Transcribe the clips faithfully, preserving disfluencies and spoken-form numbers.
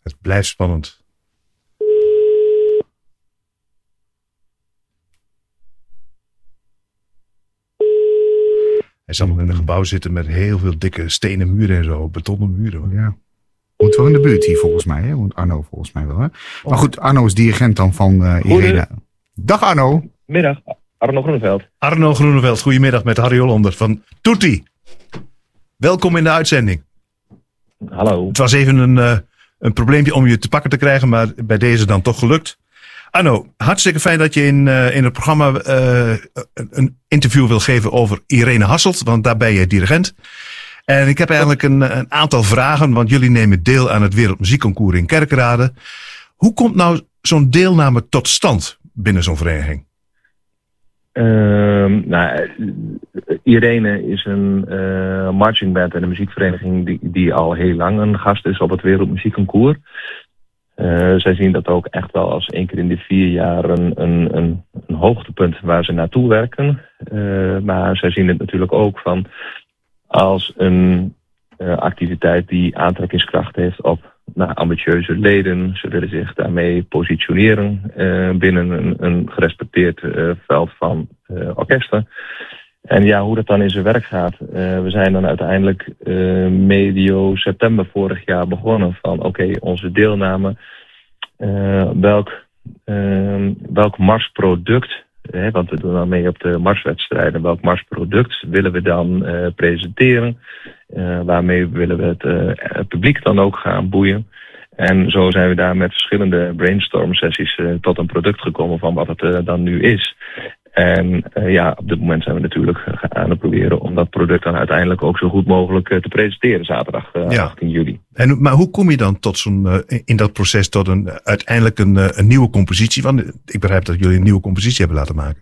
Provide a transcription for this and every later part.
Het blijft spannend. Hij zal in een gebouw zitten met heel veel dikke stenen muren en zo. Betonnen muren. Hoor. Ja. Moet wel in de buurt hier volgens mij. Hè? Want Arno volgens mij wel. Hè? Maar goed, Arno is dirigent dan van uh, Irene. Dag Arno. Middag, Arno Groeneveld. Arno Groeneveld, goedemiddag met Harry Hollander van Toetie. Welkom in de uitzending. Hallo. Het was even een, uh, een probleempje om je te pakken te krijgen, maar bij deze dan toch gelukt. Arno, hartstikke fijn dat je in, uh, in het programma uh, een interview wil geven over Irene Hasselt, want daar ben je dirigent. En ik heb eigenlijk een, een aantal vragen, want jullie nemen deel aan het Wereldmuziekconcours in Kerkrade. Hoe komt nou zo'n deelname tot stand binnen zo'n vereniging? Uh, nou, Irene is een uh, marchingband en een muziekvereniging die, die al heel lang een gast is op het Wereldmuziekconcours. Uh, zij zien dat ook echt wel als één keer in de vier jaar een, een, een, een hoogtepunt waar ze naartoe werken. Uh, maar zij zien het natuurlijk ook van als een uh, activiteit die aantrekkingskracht heeft op nou, ambitieuze leden. Ze willen zich daarmee positioneren uh, binnen een, een gerespecteerd uh, veld van uh, orkesten. En ja, hoe dat dan in zijn werk gaat. Uh, we zijn dan uiteindelijk uh, medio september vorig jaar begonnen van oké, okay, onze deelname. Uh, welk, uh, welk marsproduct, hè, want we doen dan mee op de marswedstrijden. Welk marsproduct willen we dan uh, presenteren? Uh, waarmee willen we het, uh, het publiek dan ook gaan boeien? En zo zijn we daar met verschillende brainstorm sessies uh, tot een product gekomen van wat het uh, dan nu is. En uh, ja, op dit moment zijn we natuurlijk aan het proberen om dat product dan uiteindelijk ook zo goed mogelijk uh, te presenteren zaterdag uh, ja. achttien juli. En, maar hoe kom je dan tot zo'n, uh, in dat proces tot een, uh, uiteindelijk een, uh, een nieuwe compositie? Want ik begrijp dat jullie een nieuwe compositie hebben laten maken.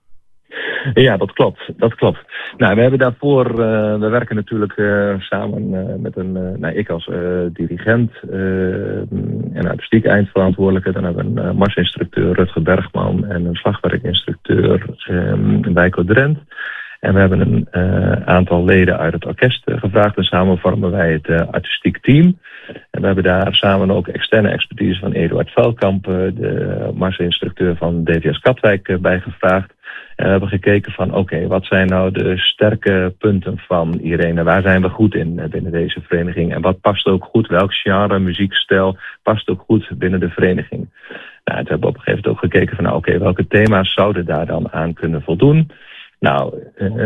Ja, dat klopt. Dat klopt. Nou, we hebben daarvoor, uh, we werken natuurlijk uh, samen uh, met een, uh, nou, ik als uh, dirigent uh, en artistiek eindverantwoordelijke. Dan hebben we een uh, marsinstructeur Rutger Bergman en een slagwerkinstructeur um, Wijko Drent. En we hebben een uh, aantal leden uit het orkest uh, gevraagd en samen vormen wij het uh, artistiek team. En we hebben daar samen ook externe expertise van Eduard Veldkamp, uh, de marsinstructeur van D V S Katwijk, uh, bij gevraagd. En we hebben gekeken van oké, okay, wat zijn nou de sterke punten van Irene? Waar zijn we goed in uh, binnen deze vereniging? En wat past ook goed? Welk genre, muziekstijl past ook goed binnen de vereniging? Nou, toen hebben we op een gegeven moment ook gekeken van nou, oké, okay, welke thema's zouden daar dan aan kunnen voldoen? Nou,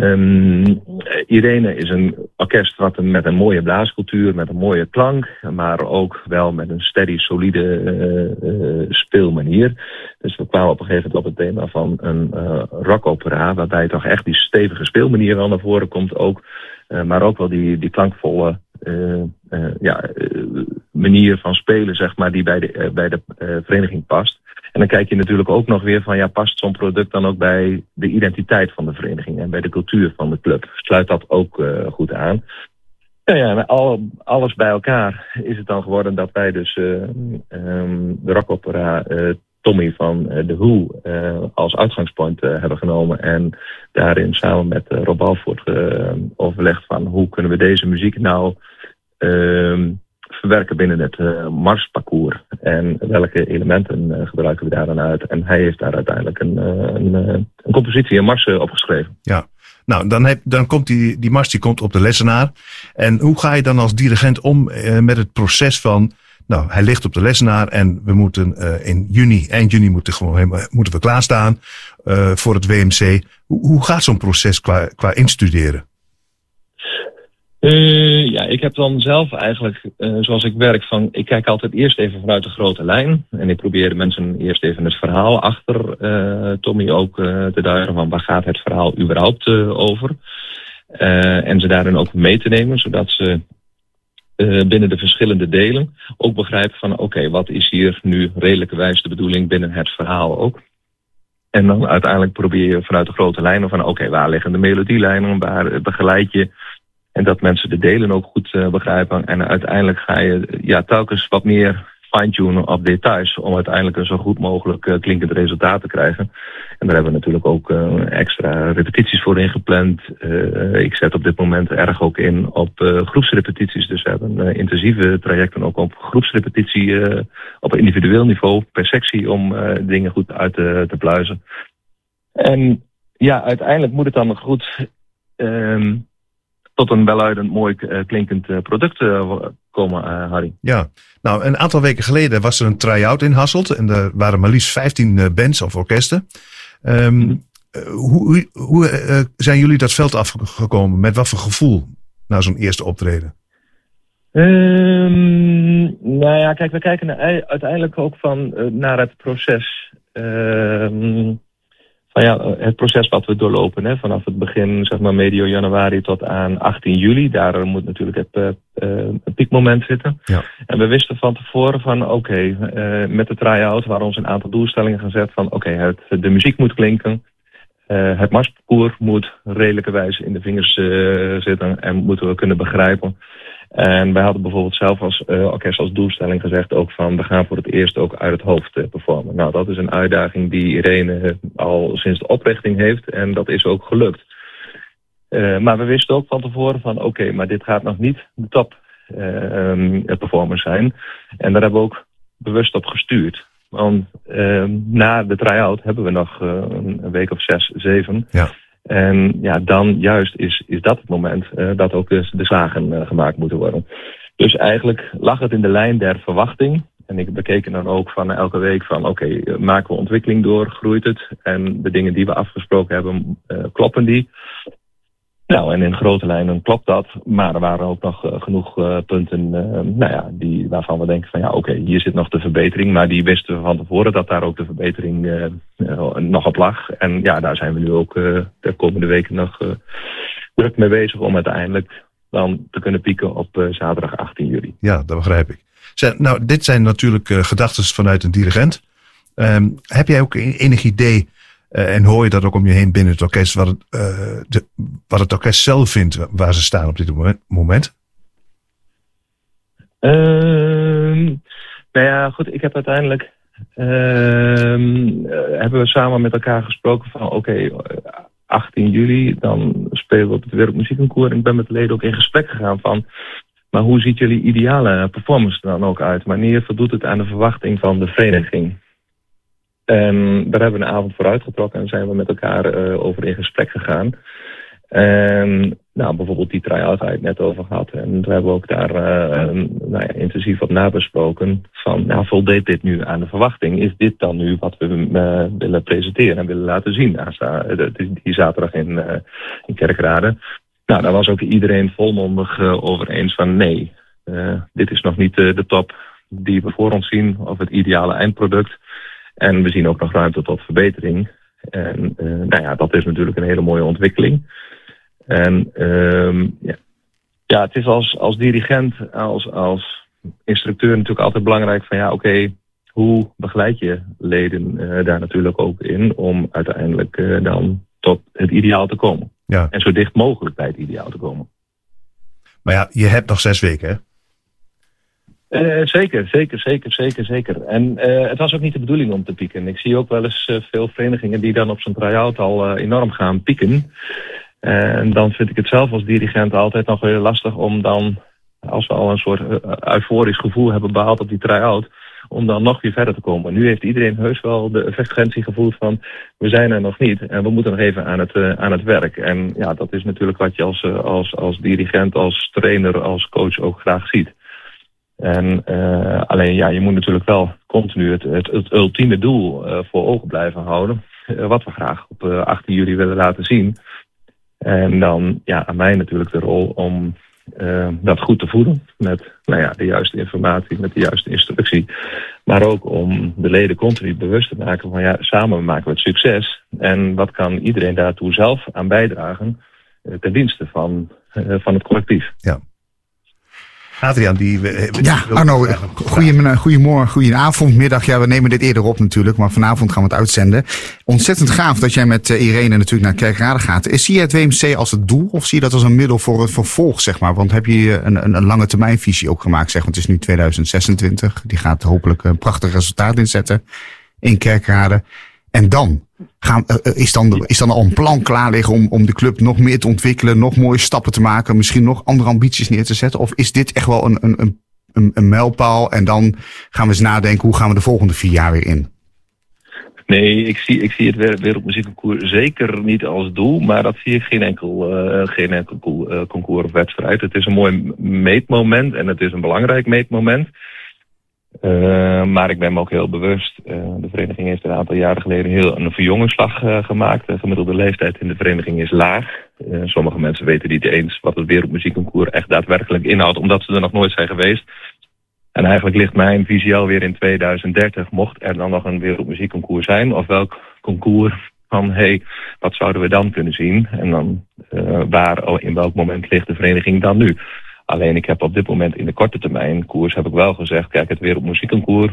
um, Irene is een orkest wat een, met een mooie blaascultuur, met een mooie klank, maar ook wel met een steady, solide uh, uh, speelmanier. Dus we kwamen op een gegeven moment op het thema van een uh, rockopera, waarbij toch echt die stevige speelmanier wel naar voren komt ook, uh, maar ook wel die, die klankvolle uh, uh, ja, uh, manier van spelen, zeg maar, die bij de, uh, bij de uh, vereniging past. En dan kijk je natuurlijk ook nog weer van ja, past zo'n product dan ook bij de identiteit van de vereniging en bij de cultuur van de club? Sluit dat ook uh, goed aan? Nou ja, al, alles bij elkaar is het dan geworden dat wij dus uh, um, de rockopera uh, Tommy van uh, The Who uh, als uitgangspunt uh, hebben genomen. En daarin samen met uh, Rob Alford uh, overlegd van hoe kunnen we deze muziek nou Uh, verwerken binnen het uh, marsparcours. En welke elementen uh, gebruiken we daar dan uit? En hij heeft daar uiteindelijk een, uh, een, uh, een compositie, een mars uh, opgeschreven. Ja, nou dan, heb, dan komt die, die mars die komt op de lessenaar. En hoe ga je dan als dirigent om uh, met het proces van nou, hij ligt op de lessenaar en we moeten uh, in juni, eind juni moeten, gewoon helemaal, moeten we klaarstaan uh, voor het W M C. Hoe, hoe gaat zo'n proces qua, qua instuderen? Uh, ja, ik heb dan zelf eigenlijk, uh, zoals ik werk, van ik kijk altijd eerst even vanuit de grote lijn. En ik probeer de mensen eerst even het verhaal achter uh, Tommy ook uh, te duiden van waar gaat het verhaal überhaupt uh, over. Uh, en ze daarin ook mee te nemen, zodat ze uh, binnen de verschillende delen ook begrijpen van oké, okay, wat is hier nu redelijkerwijs de bedoeling binnen het verhaal ook. En dan uiteindelijk probeer je vanuit de grote lijnen van oké, okay, waar liggen de melodielijnen, waar begeleid je. En dat mensen de delen ook goed uh, begrijpen. En uiteindelijk ga je ja, telkens wat meer fine-tunen op details om uiteindelijk een zo goed mogelijk uh, klinkend resultaat te krijgen. En daar hebben we natuurlijk ook uh, extra repetities voor ingepland. Uh, ik zet op dit moment erg ook in op uh, groepsrepetities. Dus we hebben uh, intensieve trajecten ook op groepsrepetitie uh, op individueel niveau per sectie om uh, dingen goed uit te, te pluizen. En ja, uiteindelijk moet het dan goed uh, tot een welluidend mooi uh, klinkend uh, product uh, komen, uh, Harry. Ja, nou een aantal weken geleden was er een try-out in Hasselt. En er waren maar liefst vijftien uh, bands of orkesten. Um, mm-hmm. uh, hoe hoe uh, zijn jullie dat veld afgekomen? Met wat voor gevoel na zo'n eerste optreden? Um, nou ja, kijk, we kijken naar, uiteindelijk ook van uh, naar het proces. Um, van ja, het proces wat we doorlopen, hè, vanaf het begin, zeg maar medio januari tot aan achttien juli. Daar moet natuurlijk het uh, uh, een piekmoment zitten. Ja. En we wisten van tevoren van oké, okay, uh, met de try-out waren ons een aantal doelstellingen gezet van oké, okay, de muziek moet klinken. Uh, het marsparcours moet redelijkerwijs in de vingers uh, zitten en moeten we kunnen begrijpen. En wij hadden bijvoorbeeld zelf als uh, orkest als doelstelling gezegd ook van we gaan voor het eerst ook uit het hoofd uh, performen. Nou, dat is een uitdaging die Irene uh, al sinds de oprichting heeft en dat is ook gelukt. Uh, maar we wisten ook van tevoren van oké, okay, maar dit gaat nog niet de top uh, um, performance zijn. En daar hebben we ook bewust op gestuurd. Want uh, na de try-out hebben we nog uh, een week of zes, zeven. Ja. En ja, dan juist is, is dat het moment uh, dat ook de, de slagen uh, gemaakt moeten worden. Dus eigenlijk lag het in de lijn der verwachting. En ik bekeken dan ook van elke week van oké, okay, uh, maken we ontwikkeling door, groeit het? En de dingen die we afgesproken hebben, uh, kloppen die? Nou, en in grote lijnen klopt dat. Maar er waren ook nog uh, genoeg uh, punten uh, nou ja, die, waarvan we denken van ja, oké, okay, hier zit nog de verbetering. Maar die wisten we van tevoren dat daar ook de verbetering uh, uh, nog op lag. En ja, daar zijn we nu ook uh, de komende weken nog uh, druk mee bezig om uiteindelijk dan te kunnen pieken op uh, zaterdag achttien juli. Ja, dat begrijp ik. Zijn, nou, dit zijn natuurlijk uh, gedachten vanuit een dirigent. Um, heb jij ook enig idee... Uh, en hoor je dat ook om je heen binnen het orkest, wat het, uh, de, wat het orkest zelf vindt waar ze staan op dit moment? Uh, nou ja, goed, ik heb uiteindelijk, uh, uh, hebben we samen met elkaar gesproken van oké, okay, achttien juli, dan spelen we op het Wereldmuziekconcours. En ik ben met de leden ook in gesprek gegaan van, maar hoe ziet jullie ideale performance er dan ook uit? Wanneer voldoet het aan de verwachting van de vereniging? En daar hebben we een avond voor uitgetrokken en zijn we met elkaar uh, over in gesprek gegaan. En nou, bijvoorbeeld die try-out waar ik het net over had. En we hebben ook daar uh, um, nou ja, intensief op nabesproken van, nou, voldeed dit nu aan de verwachting? Is dit dan nu wat we uh, willen presenteren en willen laten zien aan die zaterdag in, uh, in Kerkrade? Nou, daar was ook iedereen volmondig uh, over eens van nee, uh, dit is nog niet uh, de top die we voor ons zien of het ideale eindproduct. En we zien ook nog ruimte tot verbetering. En uh, nou ja, dat is natuurlijk een hele mooie ontwikkeling. En um, ja. ja, het is als, als dirigent, als, als instructeur natuurlijk altijd belangrijk van ja, oké, okay, hoe begeleid je leden uh, daar natuurlijk ook in om uiteindelijk uh, dan tot het ideaal te komen. Ja. En zo dicht mogelijk bij het ideaal te komen. Maar ja, je hebt nog zes weken, hè? Uh, zeker, zeker, zeker, zeker, zeker. En uh, het was ook niet de bedoeling om te pieken. Ik zie ook wel eens uh, veel verenigingen die dan op zo'n try-out al uh, enorm gaan pieken. En dan vind ik het zelf als dirigent altijd nog heel lastig om dan, als we al een soort uh, euforisch gevoel hebben behaald op die try-out, om dan nog weer verder te komen. Nu heeft iedereen heus wel de effectgentie gevoeld van, we zijn er nog niet en we moeten nog even aan het, uh, aan het werk. En ja, dat is natuurlijk wat je als, uh, als, als dirigent, als trainer, als coach ook graag ziet. En uh, alleen ja, je moet natuurlijk wel continu het, het, het ultieme doel uh, voor ogen blijven houden. Uh, wat we graag op uh, achttien juli willen laten zien. En dan ja, aan mij natuurlijk de rol om uh, dat goed te voeden. Met nou ja, de juiste informatie, met de juiste instructie. Maar ook om de leden continu bewust te maken van ja, samen maken we het succes. En wat kan iedereen daartoe zelf aan bijdragen uh, ten dienste van, uh, van het collectief. Ja. Adriaan, die... Ja, Arno, goedemorgen, goedenavond, middag. Ja, we nemen dit eerder op natuurlijk, maar vanavond gaan we het uitzenden. Ontzettend gaaf dat jij met Irene natuurlijk naar Kerkrade gaat. Zie je het W M C als het doel of zie je dat als een middel voor het vervolg, zeg maar? Want heb je een, een, een lange termijnvisie ook gemaakt, zeg? Want het is nu tweeduizend zesentwintig. Die gaat hopelijk een prachtig resultaat inzetten in Kerkrade. En dan? Gaan, is, dan is dan al een plan klaar liggen om, om de club nog meer te ontwikkelen, nog mooie stappen te maken, misschien nog andere ambities neer te zetten? Of is dit echt wel een, een, een, een mijlpaal en dan gaan we eens nadenken hoe gaan we de volgende vier jaar weer in? Nee, ik zie, ik zie het Wereldmuziekconcours zeker niet als doel, maar dat zie ik geen enkel, uh, geen enkel uh, concours of wedstrijd. Het is een mooi meetmoment en het is een belangrijk meetmoment. Uh, maar ik ben me ook heel bewust. Uh, de vereniging heeft een aantal jaren geleden heel een verjongingsslag uh, gemaakt. De gemiddelde leeftijd in de vereniging is laag. Uh, sommige mensen weten niet eens wat het Wereldmuziekconcours echt daadwerkelijk inhoudt, omdat ze er nog nooit zijn geweest. En eigenlijk ligt mijn visie alweer in tweeduizend dertig, mocht er dan nog een Wereldmuziekconcours zijn, of welk concours van, hé, hey, wat zouden we dan kunnen zien? En dan uh, waar, in welk moment ligt de vereniging dan nu? Alleen ik heb op dit moment in de korte termijn koers heb ik wel gezegd, kijk, het Wereldmuziekconcours,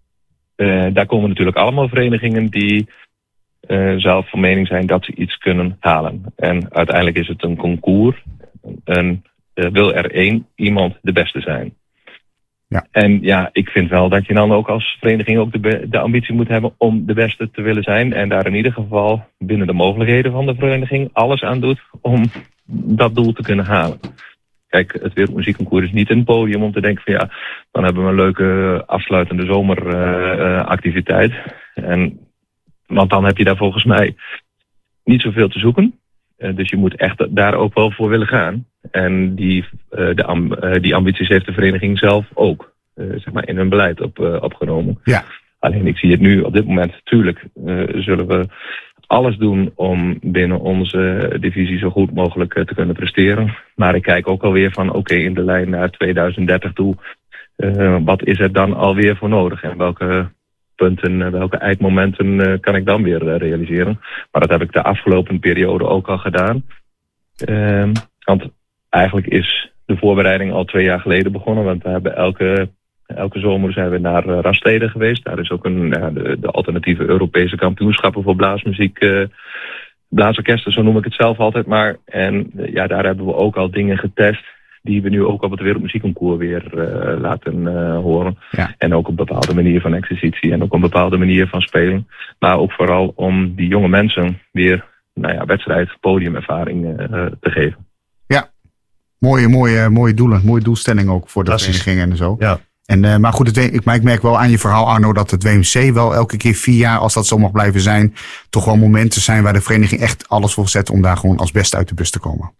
uh, daar komen natuurlijk allemaal verenigingen die uh, zelf van mening zijn dat ze iets kunnen halen. En uiteindelijk is het een concours en uh, wil er één iemand de beste zijn. Ja. En ja, ik vind wel dat je dan ook als vereniging ook de, be- de ambitie moet hebben om de beste te willen zijn. En daar in ieder geval binnen de mogelijkheden van de vereniging alles aan doet om dat doel te kunnen halen. Kijk, het Wereldmuziekconcours is niet een podium om te denken van ja, dan hebben we een leuke afsluitende zomeractiviteit. Uh, en want dan heb je daar volgens mij niet zoveel te zoeken. Uh, dus je moet echt daar ook wel voor willen gaan. En die, uh, de amb- uh, die ambities heeft de vereniging zelf ook uh, zeg maar in hun beleid op, uh, opgenomen. Ja. Alleen ik zie het nu op dit moment, tuurlijk uh, zullen we alles doen om binnen onze divisie zo goed mogelijk uh, te kunnen presteren. Maar ik kijk ook alweer van oké, okay, in de lijn naar tweeduizend dertig toe, uh, wat is er dan alweer voor nodig? En welke punten, uh, welke eindmomenten uh, kan ik dan weer uh, realiseren? Maar dat heb ik de afgelopen periode ook al gedaan. Uh, want eigenlijk is de voorbereiding al twee jaar geleden begonnen. Want we hebben elke, elke zomer zijn we naar uh, Rastede geweest. Daar is ook een, uh, de, de alternatieve Europese kampioenschappen voor blaasmuziek. Uh, blaasorkesten, zo noem ik het zelf altijd maar. En uh, ja, daar hebben we ook al dingen getest die we nu ook op het Wereldmuziekconcours weer uh, laten uh, horen. Ja. En ook op een bepaalde manier van exercitie en ook op een bepaalde manier van spelen. Maar ook vooral om die jonge mensen weer nou ja, wedstrijd, podiumervaring uh, te geven. Ja, mooie, mooie, mooie doelen, mooie doelstelling ook voor de verenigingen en zo. Ja. En, uh, maar goed, het, ik, maar ik merk wel aan je verhaal, Arno, dat het W M C wel elke keer vier jaar, als dat zo mag blijven zijn, toch wel momenten zijn waar de vereniging echt alles voor zet om daar gewoon als beste uit de bus te komen.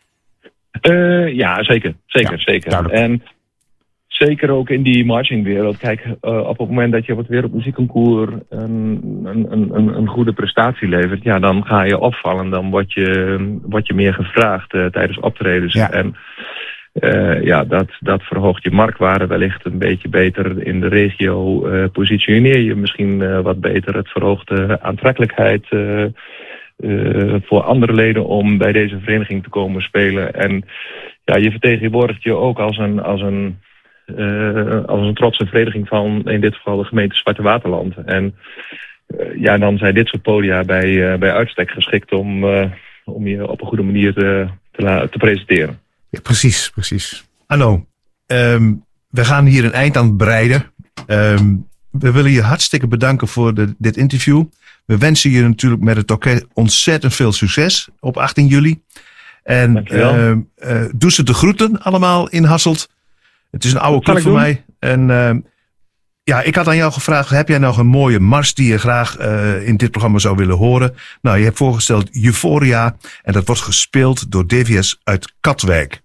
Uh, ja, zeker. Zeker, ja, zeker. Duidelijk. En zeker ook in die marchingwereld. Kijk, uh, op het moment dat je op het Wereldmuziekconcours een, een, een, een goede prestatie levert, ja, dan ga je opvallen. Dan word je, word je meer gevraagd uh, tijdens optredens. Ja. En uh, ja, dat, dat verhoogt je marktwaarde wellicht een beetje beter in de regio. Uh, positioneer je misschien uh, wat beter. Het verhoogt de aantrekkelijkheid Uh, Uh, voor andere leden om bij deze vereniging te komen spelen. En ja, je vertegenwoordigt je ook als een, als een, uh, als een trotse vereniging van in dit geval de gemeente Zwarte Waterland. En uh, ja, dan zijn dit soort podia bij, uh, bij uitstek geschikt om, uh, om je op een goede manier te, te, la- te presenteren. Ja, precies, precies. Hallo, um, we gaan hier een eind aan breiden. Um, we willen je hartstikke bedanken voor de, dit interview. We wensen je natuurlijk met het orkest ontzettend veel succes op achttien juli. En uh, uh, doe ze de groeten allemaal in Hasselt. Het is een oude club voor mij. En uh, ja, ik had aan jou gevraagd, heb jij nog een mooie mars die je graag uh, in dit programma zou willen horen? Nou, je hebt voorgesteld Euphoria. En dat wordt gespeeld door D V S uit Katwijk.